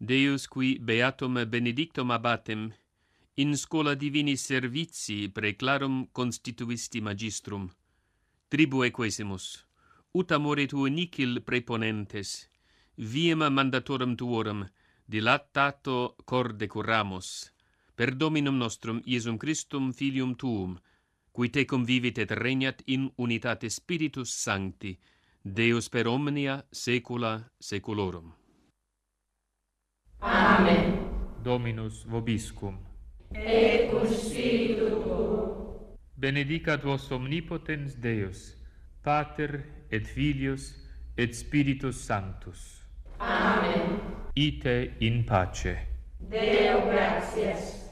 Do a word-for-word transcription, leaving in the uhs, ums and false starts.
Deus qui beatum benedictum abbatem, in schola divini servitii praeclarum constituisti magistrum, tribue quesimus, ut amore tuo nicil preponentes, viam mandatorum tuorum dilatato corde curamus, per Dominum nostrum Iesum Christum Filium tuum, qui tecum vivit et regnat in unitate Spiritus Sancti, Deus per omnia saecula saeculorum. Amen. Dominus vobiscum. Et cum spiritu tuo. Benedicat vos omnipotens Deus, Pater et Filius et Spiritus Sanctus. Amen. Ite in pace. Deo gratias.